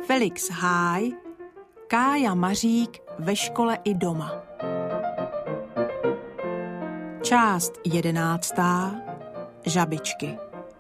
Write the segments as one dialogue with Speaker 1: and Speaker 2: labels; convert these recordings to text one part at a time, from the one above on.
Speaker 1: Felix Háj, Kája Mařík ve škole i doma. Část 11. Žabičky.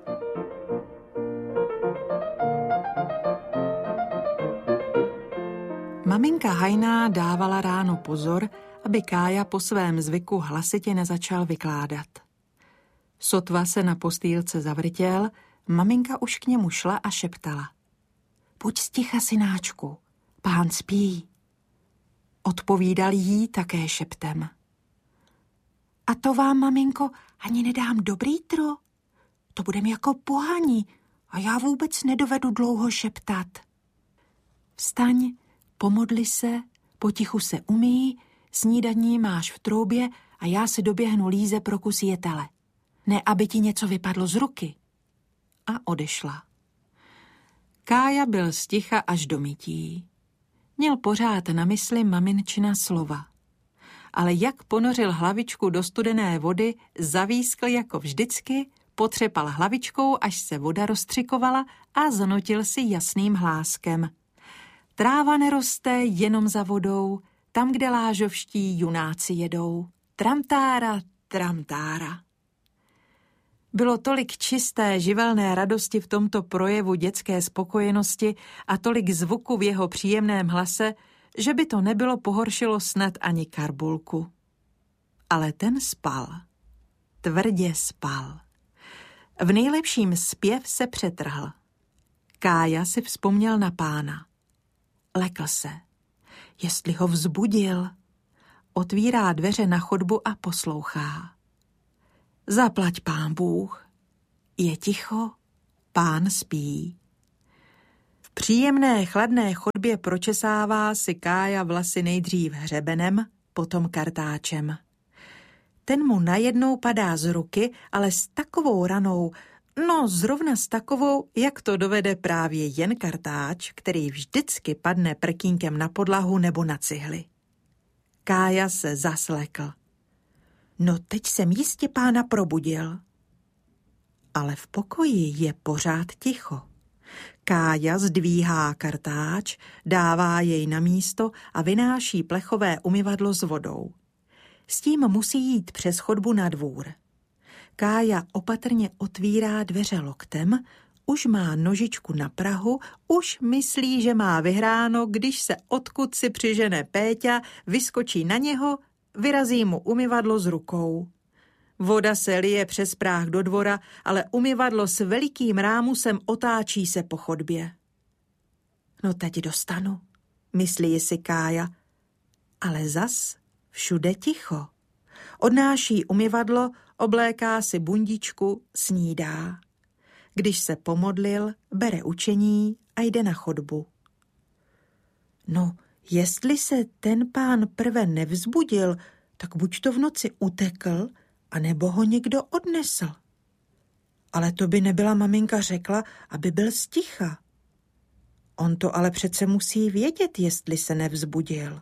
Speaker 1: Maminka Hajná dávala ráno pozor, aby Kája po svém zvyku hlasitě nezačal vykládat. Sotva se na postýlce zavrtěl, maminka už k němu šla a šeptala. Buď sticha, synáčku, pán spí. Odpovídal jí také šeptem. A to vám, maminko, ani nedám dobrý tro? To budem jako pohani a já vůbec nedovedu dlouho šeptat. Vstaň, pomodli se, potichu se umyj, snídaní máš v troubě a já se doběhnu Líze pro kus jetele. Ne, aby ti něco vypadlo z ruky. A odešla. Kája byl sticha až do mytí. Měl pořád na mysli maminčina slova. Ale jak ponořil hlavičku do studené vody, zavískl jako vždycky, potřepal hlavičkou, až se voda rozstřikovala a zanotil si jasným hláskem. Tráva neroste jenom za vodou, tam, kde lážovští junáci jedou. Tramtára, tramtára. Bylo tolik čisté, živelné radosti v tomto projevu dětské spokojenosti a tolik zvuku v jeho příjemném hlase, že by to nebylo pohoršilo snad ani Karbulku. Ale ten spal. Tvrdě spal. V nejlepším zpěv se přetrhl. Kája si vzpomněl na pána. Lekl se. Jestli ho vzbudil. Otvírá dveře na chodbu a poslouchá. Zaplať pán Bůh. Je ticho, pán spí. V příjemné chladné chodbě pročesává si Kája vlasy nejdřív hřebenem, potom kartáčem. Ten mu najednou padá z ruky, ale s takovou ranou, no zrovna s takovou, jak to dovede právě jen kartáč, který vždycky padne prkínkem na podlahu nebo na cihly. Kája se zaslekl. No teď jsem jistě pána probudil. Ale v pokoji je pořád ticho. Kája zdvíhá kartáč, dává jej na místo a vynáší plechové umyvadlo s vodou. S tím musí jít přes chodbu na dvůr. Kája opatrně otvírá dveře loktem, už má nožičku na prahu, už myslí, že má vyhráno, když se odkud si přižene Péťa, vyskočí na něho, vyrazí mu umyvadlo z rukou. Voda se lije přes práh do dvora, ale umyvadlo s velikým rámusem otáčí se po chodbě. No teď dostanu, myslí si Kája, ale zas všude ticho. Odnáší umyvadlo, obléká si bundičku, snídá. Když se pomodlil, bere učení a jde na chodbu. No, jestli se ten pán prve nevzbudil, tak buď to v noci utekl, anebo ho někdo odnesl. Ale to by nebyla maminka řekla, aby byl sticha. On to ale přece musí vědět, jestli se nevzbudil.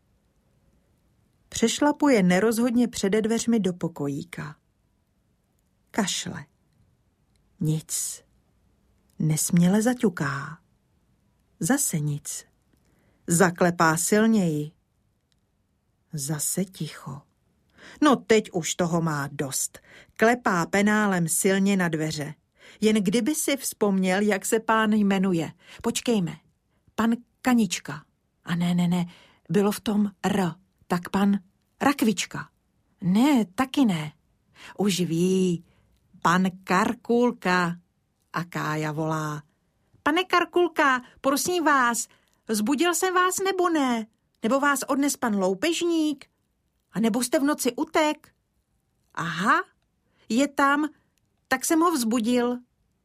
Speaker 1: Přešlapuje nerozhodně přede dveřmi do pokojíka. Kašle. Nic. Nesměle zaťuká. Zase nic. Zaklepá silněji. Zase ticho. No teď už toho má dost. Klepá penálem silně na dveře. Jen kdyby si vzpomněl, jak se pán jmenuje. Počkejme. Pan Kanička. A ne. Bylo v tom R. Tak pan Rakvička. Ne, taky ne. Už ví. Pan Karkulka. A Kája volá. Pane Karkulka, prosím vás, zbudil jsem vás nebo ne? Nebo vás odnes pan loupežník? A nebo jste v noci utek? Aha, je tam, tak jsem ho vzbudil.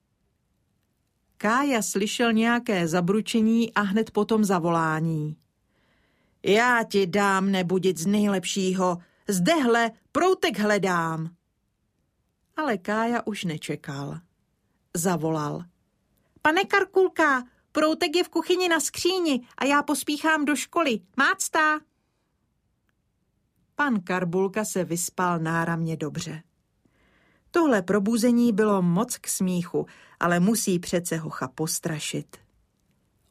Speaker 1: Kája slyšel nějaké zabručení a hned potom zavolání. Já ti dám nebudit z nejlepšího, zdehle proutek hledám. Ale Kája už nečekal. Zavolal. Pane Karkulka, proutek je v kuchyni na skříni a já pospíchám do školy. Mácta? Pan Karbulka se vyspal náramně dobře. Tohle probuzení bylo moc k smíchu, ale musí přece hocha postrašit.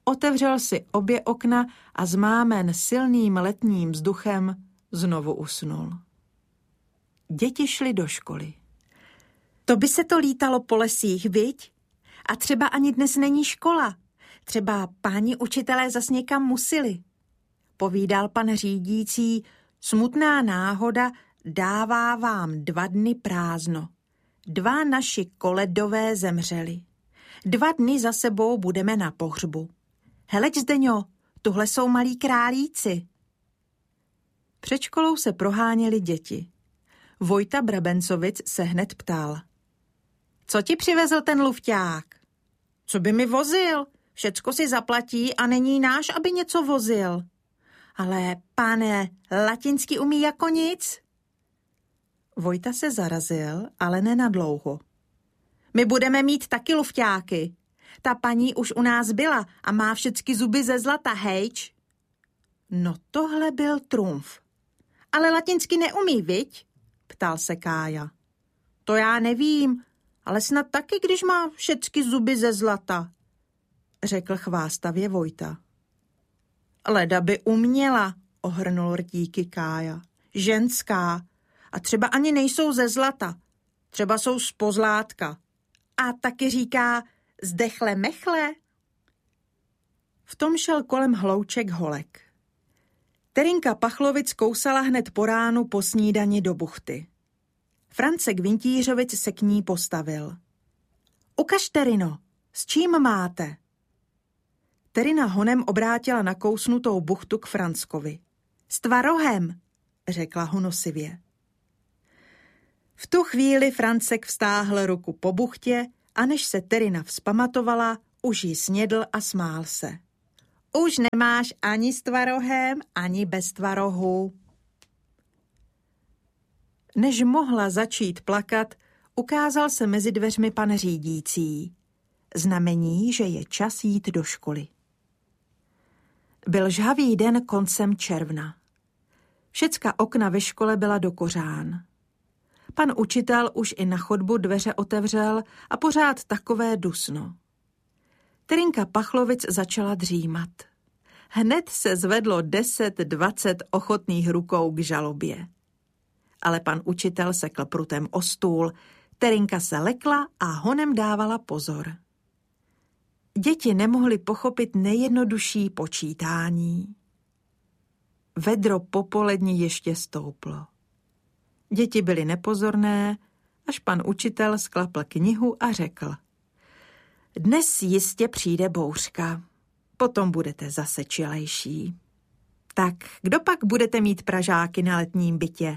Speaker 1: otevřel si obě okna a zmámen silným letním vzduchem znovu usnul. Děti šly do školy. To by se to lítalo po lesích, viď? A třeba ani dnes není škola. Třeba páni učitelé zas někam museli. Povídal pan řídící, smutná náhoda dává vám 2 dny prázdno. 2 naši koledové zemřeli. 2 dny za sebou budeme na pohřbu. Heleč, Zdeňo, tuhle jsou malí králíci. Před školou se proháněli děti. Vojta Brabencovic se hned ptal. Co ti přivezl ten lufťák? Co by mi vozil? Všecko si zaplatí a není náš, aby něco vozil. Ale, pane, latinsky umí jako nic. Vojta se zarazil, ale ne na dlouho. My budeme mít taky lufťáky. Ta paní už u nás byla a má všecky zuby ze zlata, hejč. No tohle byl trumf. Ale latinsky neumí, viď? Ptal se Kája. To já nevím, ale snad taky, když má všecky zuby ze zlata, řekl chvástavě Vojta. Leda by uměla, ohrnul rtíky Kája. Ženská. A třeba ani nejsou ze zlata. Třeba jsou z pozlátka. A taky říká zdechle mechle. V tom šel kolem hlouček Holek. Terinka Pachlovic kousala hned po ránu po snídani do buchty. Francek Vintířovic se k ní postavil. Ukaž, Terino, s čím máte? Terina honem obrátila nakousnutou buchtu k Franckovi. S tvarohem, řekla honosivě. V tu chvíli Francek vztáhl ruku po buchtě a než se Terina vzpamatovala, už ji snědl a smál se. Už nemáš ani s tvarohem, ani bez tvarohu. Než mohla začít plakat, ukázal se mezi dveřmi pan řídící. Znamení, že je čas jít do školy. Byl žhavý den koncem června. Všecka okna ve škole byla do kořán. Pan učitel už i na chodbu dveře otevřel a pořád takové dusno. Terinka Pachlovic začala dřímat. Hned se zvedlo 10-20 ochotných rukou k žalobě. Ale pan učitel sekl prutem o stůl, Terinka se lekla a honem dávala pozor. Děti nemohly pochopit nejjednodušší počítání. Vedro popolední ještě stouplo. Děti byly nepozorné, až pan učitel sklapl knihu a řekl: Dnes jistě přijde bouřka, potom budete zase čilejší. Tak kdo pak budete mít pražáky na letním bytě?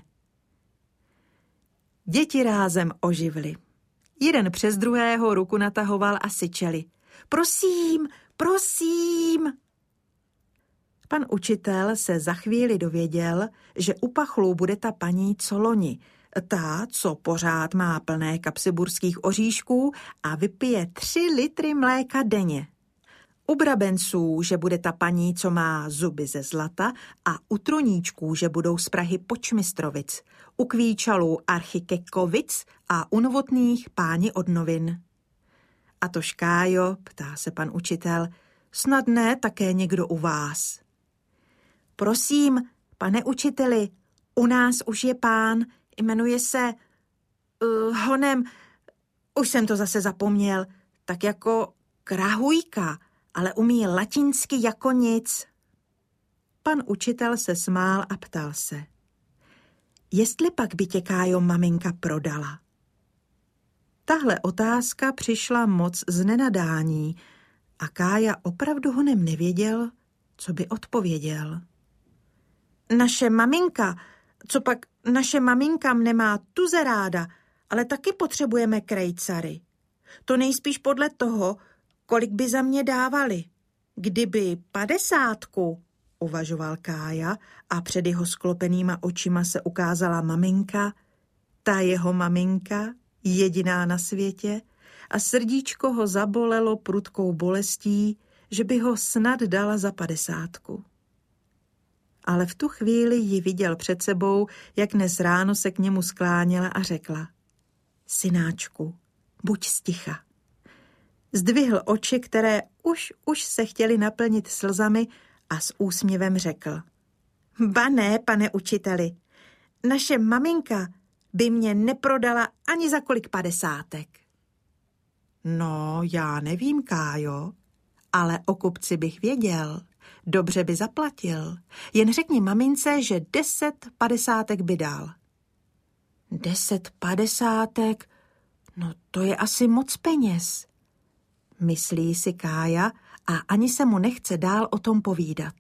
Speaker 1: Děti rázem oživly. Jeden přes druhého ruku natahoval a syčeli. Prosím, prosím. Pan učitel se za chvíli dověděl, že u pachlů bude ta paní co loni, ta, co pořád má plné kapsy burských oříšků a vypije 3 litry mléka denně. U brabenců, že bude ta paní, co má zuby ze zlata, a u troníčků, že budou z Prahy Počmistrovic, u kvíčalů Archikekovic a u novotných páni od novin. A to Škájo, ptá se pan učitel, snad ne také někdo u vás. Prosím, pane učiteli, u nás už je pán, jmenuje se honem, už jsem to zase zapomněl, tak jako Krahujka, ale umí latinsky jako nic. Pan učitel se smál a ptal se. Jestli pak by tě, Kájo, maminka prodala? Tahle otázka přišla moc z nenadání a Kája opravdu honem nevěděl, co by odpověděl. Naše maminka, co pak naše maminka nemá tuze ráda, ale taky potřebujeme krejcary. To nejspíš podle toho, kolik by za mě dávali. Kdyby 50, uvažoval Kája a před jeho sklopenýma očima se ukázala maminka, ta jeho maminka, jediná na světě, a srdíčko ho zabolelo prudkou bolestí, že by ho snad dala za 50. Ale v tu chvíli ji viděl před sebou, jak dnes ráno se k němu skláněla a řekla: Synáčku, buď sticha. Zdvihl oči, které už se chtěli naplnit slzami a s úsměvem řekl: Ba ne, pane učiteli, naše maminka by mě neprodala ani za kolik 50. No, já nevím, Kájo, ale o kupci bych věděl. Dobře by zaplatil. Jen řekni mamince, že 10 50 by dal. 10 50? No to je asi moc peněz. Myslí si Kája a ani se mu nechce dál o tom povídat.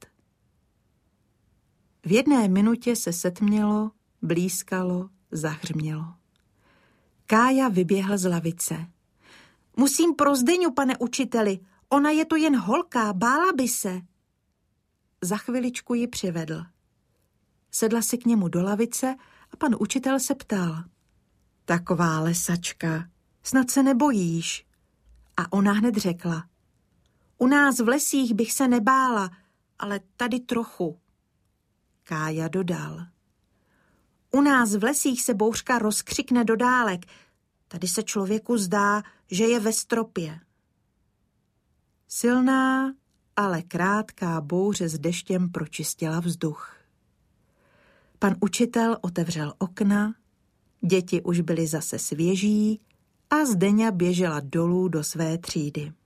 Speaker 1: V jedné minutě se setmělo, blízkalo, zahřmělo. Kája vyběhl z lavice. Musím pro Zdeňu, pane učiteli, ona je to jen holka, bála by se. Za chviličku ji přivedl. Sedla si k němu do lavice a pan učitel se ptal. Taková lesačka, snad se nebojíš? A ona hned řekla. U nás v lesích bych se nebála, ale tady trochu. Kája dodal. U nás v lesích se bouřka rozkřikne do dálek, tady se člověku zdá, že je ve stropě. Silná, ale krátká bouře s deštěm pročistila vzduch. Pan učitel otevřel okna, děti už byly zase svěží a Zdeňa běžela dolů do své třídy.